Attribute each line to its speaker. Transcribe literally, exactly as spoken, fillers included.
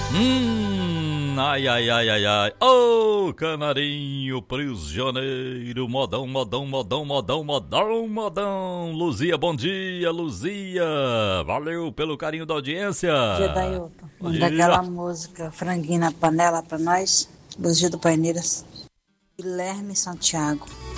Speaker 1: Hum, ai, ai, ai, ai, ai. Ô, oh, canarinho prisioneiro, modão, modão, modão, modão, modão, modão. Luzia, bom dia, Luzia. Valeu pelo carinho da audiência.
Speaker 2: Bom dia, Dailton. Manda aquela música Franguinho na Panela pra nós. Luzia do Paineiras. Guilherme Santiago.